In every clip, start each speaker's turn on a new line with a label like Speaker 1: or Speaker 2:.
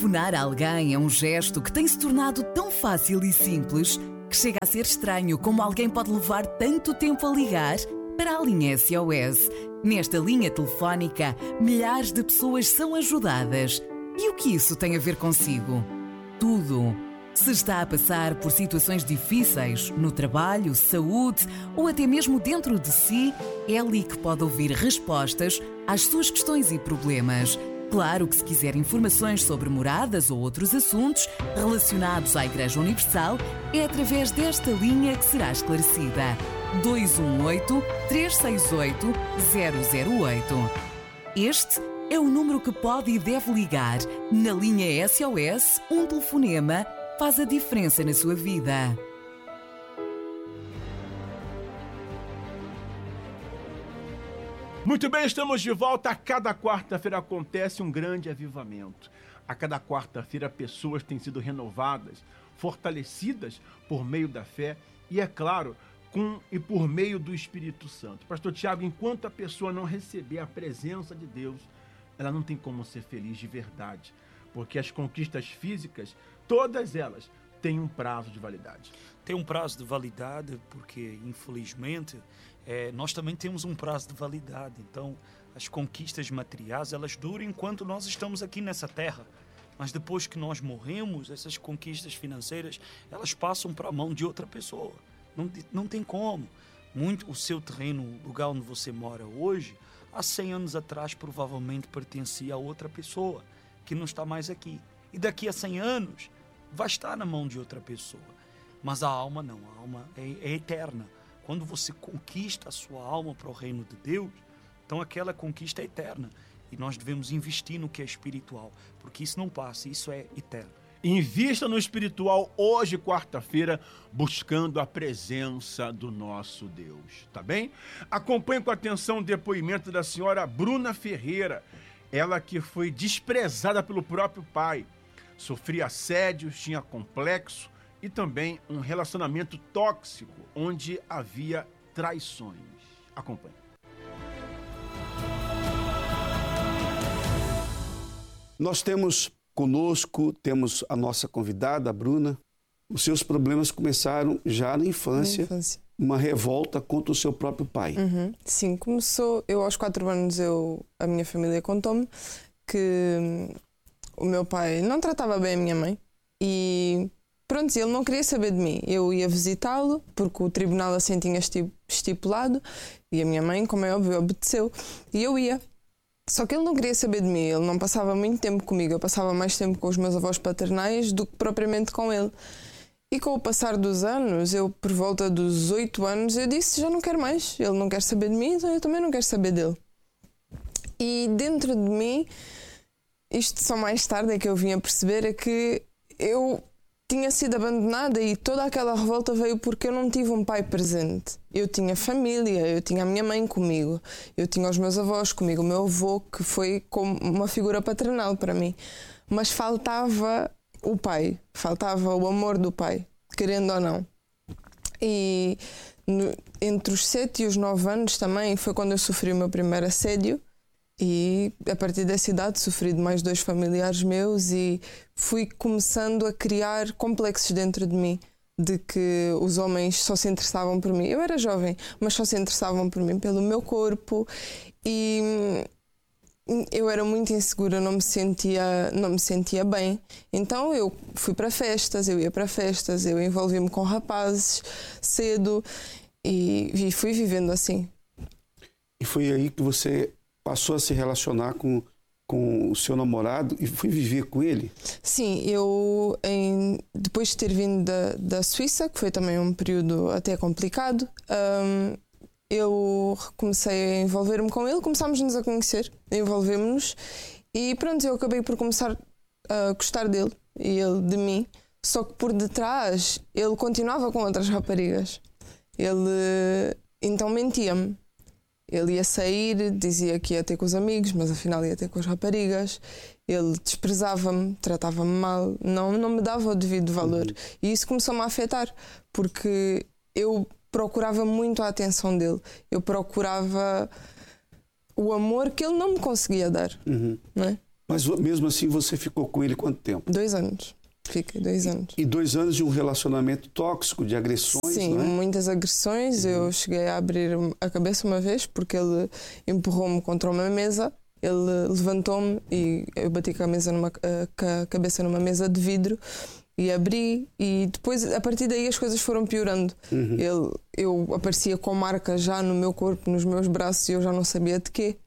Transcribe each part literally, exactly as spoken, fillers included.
Speaker 1: Telefonar a alguém é um gesto que tem se tornado tão fácil e simples que chega a ser estranho como alguém pode levar tanto tempo a ligar para a linha S O S. Nesta linha telefónica, milhares de pessoas são ajudadas. E o que isso tem a ver consigo? Tudo. Se está a passar por situações difíceis no trabalho, saúde ou até mesmo dentro de si, é ali que pode ouvir respostas às suas questões e problemas. Claro que se quiser informações sobre moradas ou outros assuntos relacionados à Igreja Universal, é através desta linha que será esclarecida. dois um oito, três seis oito, zero zero oito. Este é o número que pode e deve ligar. Na linha S O S, um telefonema faz a diferença na sua vida.
Speaker 2: Muito bem, estamos de volta. A cada quarta-feira acontece um grande avivamento. A cada quarta-feira pessoas têm sido renovadas, fortalecidas por meio da fé e, é claro, com e por meio do Espírito Santo. Pastor Tiago, enquanto a pessoa não receber a presença de Deus, ela não tem como ser feliz de verdade, porque as conquistas físicas, todas elas, têm um prazo de validade.
Speaker 3: Tem um prazo de validade porque, infelizmente, é, nós também temos um prazo de validade. Então, as conquistas materiais, elas duram enquanto nós estamos aqui nessa terra. Mas depois que nós morremos, essas conquistas financeiras, elas passam para a mão de outra pessoa. Não, não tem como. Muito, o seu terreno, o lugar onde você mora hoje, há cem anos atrás, provavelmente pertencia a outra pessoa, que não está mais aqui. E daqui a cem anos, vai estar na mão de outra pessoa. Mas a alma não, a alma é, é eterna. Quando você conquista a sua alma para o reino de Deus, então aquela conquista é eterna. E nós devemos investir no que é espiritual, porque isso não passa, isso é eterno.
Speaker 2: Invista no espiritual hoje, quarta-feira, buscando a presença do nosso Deus, tá bem? Acompanhe com atenção o depoimento da senhora Bruna Ferreira, ela que foi desprezada pelo próprio pai, sofria assédios, tinha complexo e também um relacionamento tóxico, onde havia traições. Acompanhe.
Speaker 4: Nós temos conosco, temos a nossa convidada, a Bruna. Os seus problemas começaram já na infância, na infância. Uma revolta contra o seu próprio pai.
Speaker 5: Uhum. Sim, começou, eu aos quatro anos, eu, a minha família contou-me que o meu pai não tratava bem a minha mãe e pronto, ele não queria saber de mim. Eu ia visitá-lo porque o tribunal assim tinha estipulado e a minha mãe, como é óbvio, obedeceu e eu ia. Só que ele não queria saber de mim, ele não passava muito tempo comigo, eu passava mais tempo com os meus avós paternais do que propriamente com ele. E com o passar dos anos, eu por volta dos oito anos, eu disse, já não quero mais, ele não quer saber de mim, então eu também não quero saber dele. E dentro de mim, isto só mais tarde é que eu vim a perceber, é que eu tinha sido abandonada e toda aquela revolta veio porque eu não tive um pai presente. Eu tinha família, eu tinha a minha mãe comigo, eu tinha os meus avós comigo, o meu avô, que foi como uma figura paternal para mim. Mas faltava o pai, faltava o amor do pai, querendo ou não. E no, entre os sete e os nove anos também foi quando eu sofri o meu primeiro assédio. E a partir dessa idade sofri de mais dois familiares meus e fui começando a criar complexos dentro de mim, de que os homens só se interessavam por mim. Eu era jovem, mas só se interessavam por mim, pelo meu corpo, e eu era muito insegura, não me sentia, não me sentia bem. Então eu fui para festas, eu ia para festas, eu envolvi-me com rapazes cedo e, e fui vivendo assim.
Speaker 4: E foi aí que você passou a se relacionar com, com o seu namorado e foi viver com ele? Sim,
Speaker 5: eu em, depois de ter vindo da, da Suíça, que foi também um período até complicado, um, eu comecei a envolver-me com ele, começámos-nos a conhecer, envolvemos-nos e pronto, eu acabei por começar a gostar dele e ele de mim, só que por detrás ele continuava com outras raparigas. Ele então mentia-me. Ele ia sair, dizia que ia ter com os amigos, mas afinal ia ter com as raparigas. Ele desprezava-me, tratava-me mal, não, não me dava o devido valor. Uhum. E isso começou-me a afetar, porque eu procurava muito a atenção dele. Eu procurava o amor que ele não me conseguia dar. Uhum. Não é?
Speaker 4: Mas mesmo assim você ficou com ele quanto tempo?
Speaker 5: Dois anos. Fiquei dois anos.
Speaker 4: E dois anos de um relacionamento tóxico, de agressões,
Speaker 5: Sim,
Speaker 4: não é?
Speaker 5: muitas agressões. Uhum. Eu cheguei a abrir a cabeça uma vez porque ele empurrou-me contra uma mesa, ele levantou-me e eu bati com a, mesa numa, com a cabeça numa mesa de vidro e abri, e depois a partir daí as coisas foram piorando. Uhum. Ele, eu aparecia com marcas já no meu corpo, nos meus braços, e eu já não sabia de quê.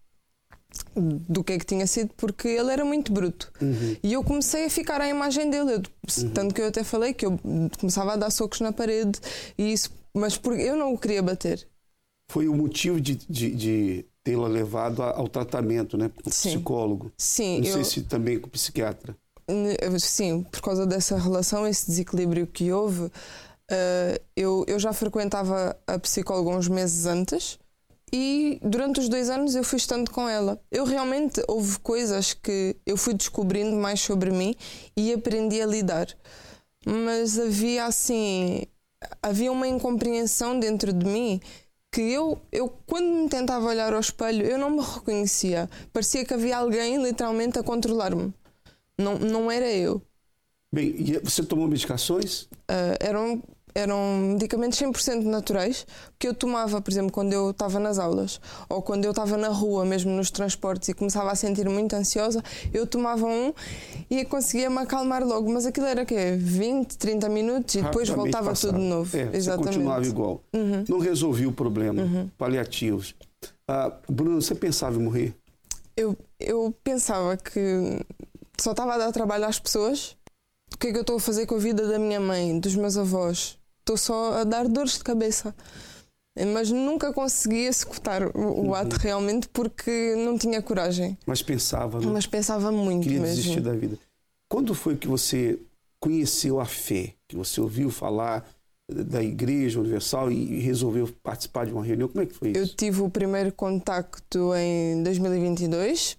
Speaker 5: Do que é que tinha sido, porque ele era muito bruto. Uhum. E eu comecei a ficar à imagem dele. Eu, uhum. Tanto que eu até falei que eu começava a dar socos na parede, e isso, mas porque eu não o queria bater.
Speaker 4: Foi o motivo de, de, de tê-la levado ao tratamento, né? Com o psicólogo.
Speaker 5: Sim.
Speaker 4: Não
Speaker 5: eu,
Speaker 4: sei se também com o psiquiatra.
Speaker 5: Sim, por causa dessa relação, esse desequilíbrio que houve, uh, eu, eu já frequentava a psicóloga uns meses antes. E durante os dois anos eu fui estando com ela. Eu realmente, houve coisas que eu fui descobrindo mais sobre mim e aprendi a lidar. Mas havia assim, havia uma incompreensão dentro de mim que eu, eu quando me tentava olhar ao espelho, eu não me reconhecia. Parecia que havia alguém literalmente a controlar-me. Não, não era eu.
Speaker 4: Bem, e você tomou medicações?
Speaker 5: Uh, eram... Eram medicamentos cem por cento naturais que eu tomava, por exemplo, quando eu estava nas aulas ou quando eu estava na rua, mesmo nos transportes, e começava a sentir muito ansiosa, eu tomava um e conseguia me acalmar logo. Mas aquilo era o quê? vinte, trinta minutos e depois voltava passava. Tudo de novo.
Speaker 4: É, Exatamente. Você continuava igual. Uhum. Não resolvia o problema. Uhum. Paliativos. Ah, Bruno, você pensava em morrer?
Speaker 5: Eu, eu pensava que só estava a dar trabalho às pessoas. O que é que eu estou a fazer com a vida da minha mãe, dos meus avós? Estou só a dar dores de cabeça. Mas nunca consegui executar o, o uhum. ato realmente porque não tinha coragem.
Speaker 4: Mas pensava, não?
Speaker 5: Mas pensava muito
Speaker 4: Queria
Speaker 5: mesmo.
Speaker 4: desistir da vida. Quando foi que você conheceu a fé? Que você ouviu falar da Igreja Universal e resolveu participar de uma reunião? Como é que foi isso?
Speaker 5: Eu tive o primeiro contacto em dois mil e vinte e dois.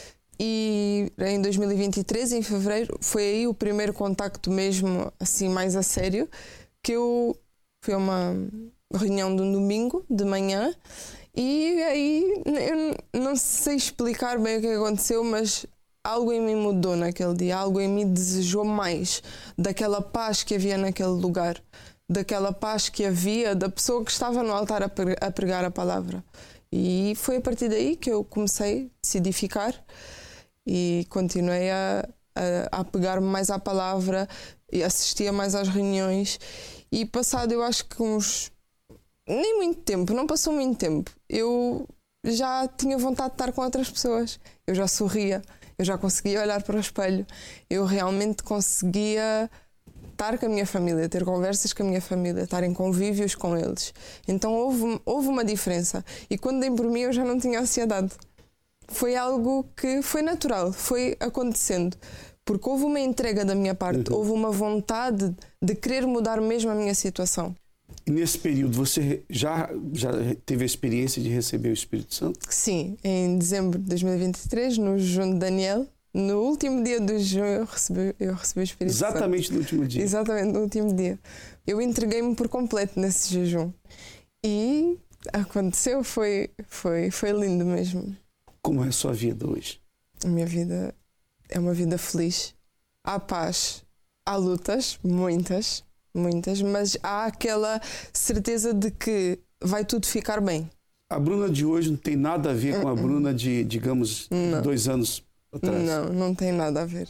Speaker 5: E em dois mil e vinte e três, em fevereiro, foi aí o primeiro contacto mesmo, assim, mais a sério, que eu... Foi uma reunião de um domingo, de manhã, e aí eu não sei explicar bem o que aconteceu, mas algo em mim mudou naquele dia, algo em mim desejou mais daquela paz que havia naquele lugar, daquela paz que havia da pessoa que estava no altar a pregar a palavra. E foi a partir daí que eu comecei, decidi ficar, e continuei a, a, a pegar-me mais à palavra e assistia mais às reuniões. E passado, eu acho que uns... nem muito tempo, não passou muito tempo, eu já tinha vontade de estar com outras pessoas. Eu já sorria, eu já conseguia olhar para o espelho, eu realmente conseguia estar com a minha família, ter conversas com a minha família, estar em convívios com eles. Então houve, houve uma diferença. E quando dei por mim, eu já não tinha ansiedade. Foi algo que foi natural, foi acontecendo. Porque houve uma entrega da minha parte, uhum. houve uma vontade de querer mudar mesmo a minha situação.
Speaker 4: E nesse período, você já, já teve a experiência de receber o Espírito Santo?
Speaker 5: Sim, em dezembro de dois mil e vinte e três, no jejum de Daniel, no último dia do jejum, eu recebi, eu recebi o Espírito
Speaker 4: Exatamente
Speaker 5: Santo.
Speaker 4: Exatamente no último dia?
Speaker 5: Exatamente, no último dia. Eu entreguei-me por completo nesse jejum. E aconteceu, foi, foi, foi lindo mesmo.
Speaker 4: Como é a sua vida hoje?
Speaker 5: A minha vida é uma vida feliz. Há paz, há lutas, muitas, muitas, mas há aquela certeza de que vai tudo ficar bem.
Speaker 4: A Bruna de hoje não tem nada a ver com a Bruna de, digamos, não. dois anos atrás?
Speaker 5: Não, não tem nada a ver.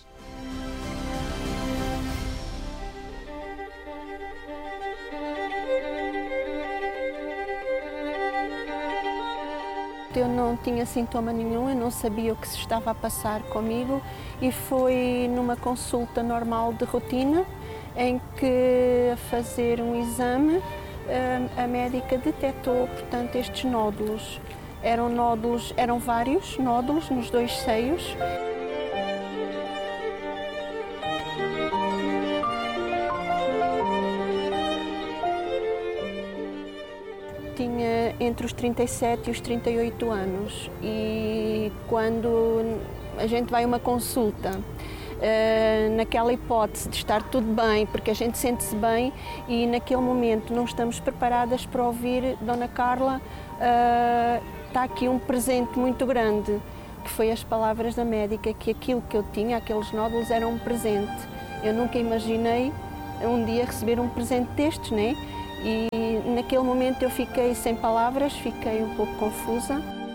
Speaker 6: Eu não tinha sintoma nenhum, eu não sabia o que se estava a passar comigo e foi numa consulta normal de rotina em que, a fazer um exame, a médica detectou, portanto, estes nódulos. Eram nódulos, eram vários nódulos nos dois seios. Tinha entre os trinta e sete e os trinta e oito anos e quando a gente vai a uma consulta, naquela hipótese de estar tudo bem, porque a gente sente-se bem e naquele momento não estamos preparadas para ouvir: Dona Carla, está aqui um presente muito grande, que foi as palavras da médica, que aquilo que eu tinha, aqueles nódulos, eram um presente. Eu nunca imaginei um dia receber um presente destes, né? E naquele momento eu fiquei sem palavras, fiquei um pouco confusa.